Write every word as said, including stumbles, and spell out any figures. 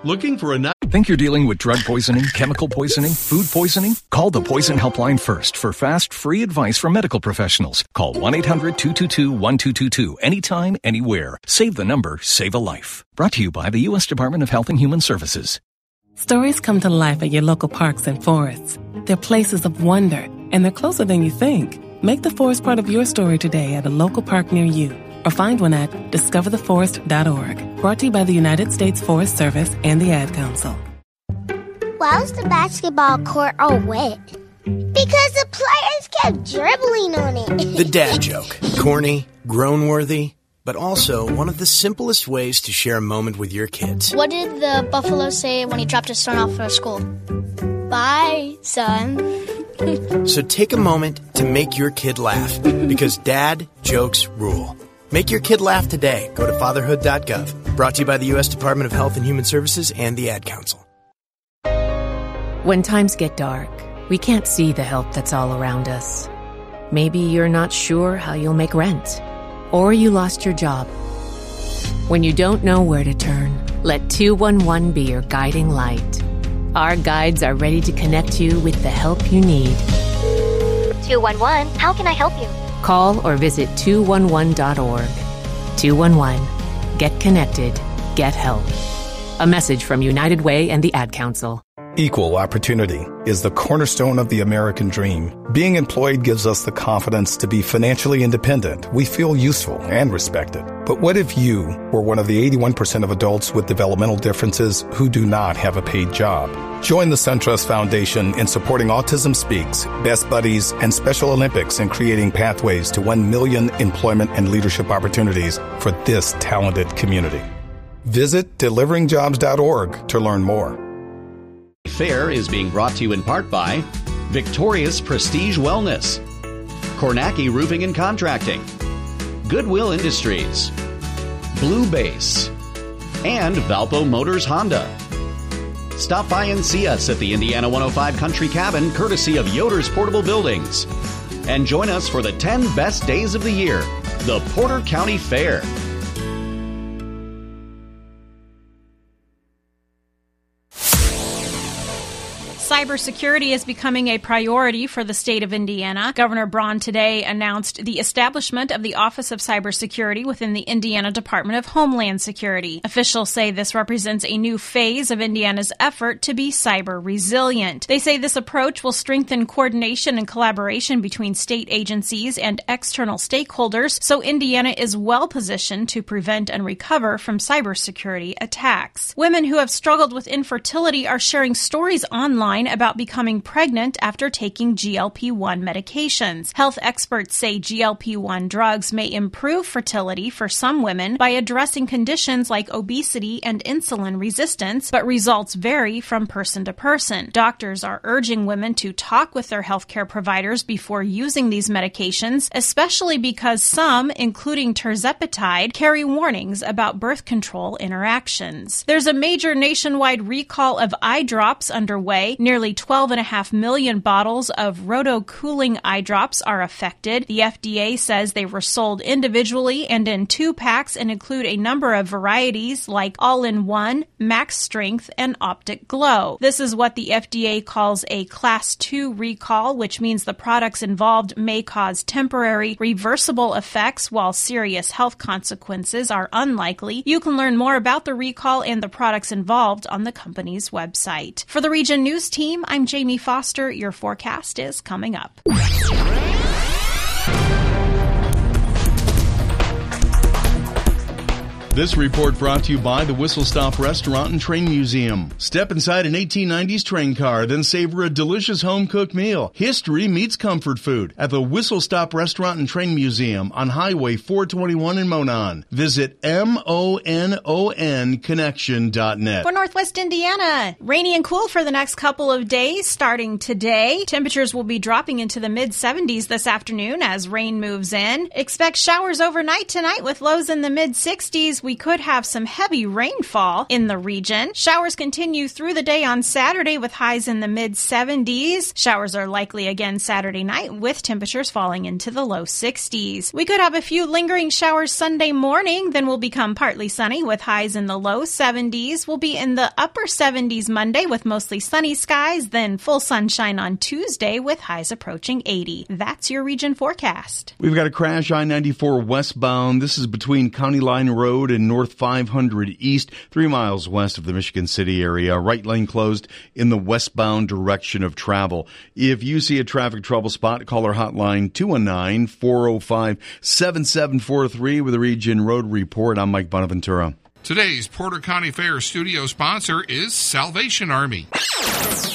Looking for a nut? Think you're dealing with drug poisoning, chemical poisoning, food poisoning? Call the Poison Helpline first for fast, free advice from medical professionals. Call one eight hundred two two two one two two two anytime, anywhere. Save the number, save a life. Brought to you by the U S Department of Health and Human Services. Stories come to life at your local parks and forests. They're places of wonder, and they're closer than you think. Make the forest part of your story today at a local park near you, or find one at discover the forest dot org. Brought to you by the United States Forest Service and the Ad Council. Why was the basketball court all wet? Because the players kept dribbling on it. The dad joke. Corny, groan-worthy, but also one of the simplest ways to share a moment with your kids. What did the buffalo say when he dropped his son off for school? Bye, son. So take a moment to make your kid laugh, because dad jokes rule. Make your kid laugh today. Go to fatherhood dot gov. Brought to you by the U S Department of Health and Human Services and the Ad Council. When times get dark, we can't see the help that's all around us. Maybe you're not sure how you'll make rent, or you lost your job. When you don't know where to turn, let two one one be your guiding light. Our guides are ready to connect you with the help you need. two one one, how can I help you? Call or visit two one one dot org. two one one. Get connected. Get help. A message from United Way and the Ad Council. Equal opportunity is the cornerstone of the American dream. Being employed gives us the confidence to be financially independent. We feel useful and respected. But what if you were one of the eighty-one percent of adults with developmental differences who do not have a paid job? Join the SunTrust Foundation in supporting Autism Speaks, Best Buddies, and Special Olympics in creating pathways to one million employment and leadership opportunities for this talented community. Visit delivering jobs dot org to learn more. Fair is being brought to you in part by Victoria's Prestige Wellness, Kornacki Roofing and Contracting, Goodwill Industries, Blue Base, and Valpo Motors Honda. Stop by and see us at the Indiana one oh five Country Cabin, courtesy of Yoder's Portable Buildings. And join us for the ten best days of the year, the Porter County Fair. Cybersecurity is becoming a priority for the state of Indiana. Governor Braun today announced the establishment of the Office of Cybersecurity within the Indiana Department of Homeland Security. Officials say this represents a new phase of Indiana's effort to be cyber resilient. They say this approach will strengthen coordination and collaboration between state agencies and external stakeholders, so Indiana is well positioned to prevent and recover from cybersecurity attacks. Women who have struggled with infertility are sharing stories online about becoming pregnant after taking G L P one medications. Health experts say G L P one drugs may improve fertility for some women by addressing conditions like obesity and insulin resistance, but results vary from person to person. Doctors are urging women to talk with their healthcare providers before using these medications, especially because some, including tirzepatide, carry warnings about birth control interactions. There's a major nationwide recall of eye drops underway. Nearly twelve point five million bottles of roto-cooling eye drops are affected. The F D A says they were sold individually and in two packs and include a number of varieties like All-in-One, Max Strength, and Optic Glow. This is what the F D A calls a Class two recall, which means the products involved may cause temporary, reversible effects while serious health consequences are unlikely. You can learn more about the recall and the products involved on the company's website. For the Region News team, I'm Jamie Foster. Your forecast is coming up. This report brought to you by the Whistle Stop Restaurant and Train Museum. Step inside an eighteen nineties train car, then savor a delicious home-cooked meal. History meets comfort food at the Whistle Stop Restaurant and Train Museum on Highway four twenty-one in Monon. Visit M O N O N connection dot net. For Northwest Indiana, rainy and cool for the next couple of days starting today. Temperatures will be dropping into the mid seventies this afternoon as rain moves in. Expect showers overnight tonight with lows in the mid sixties. we could have some heavy rainfall in the region. Showers continue through the day on Saturday with highs in the mid seventies. Showers are likely again Saturday night with temperatures falling into the low sixties. We could have a few lingering showers Sunday morning, then will become partly sunny with highs in the low seventies. We'll be in the upper seventies Monday with mostly sunny skies, then full sunshine on Tuesday with highs approaching eighty. That's your region forecast. We've got a crash I ninety-four westbound. This is between County Line Road and North five hundred East, three miles west of the Michigan City area. Right lane closed in the westbound direction of travel. If you see a traffic trouble spot, call our hotline two one nine, four oh five, seven seven four three with a Region Road Report. I'm Mike Bonaventura. Today's Porter County Fair studio sponsor is Salvation Army.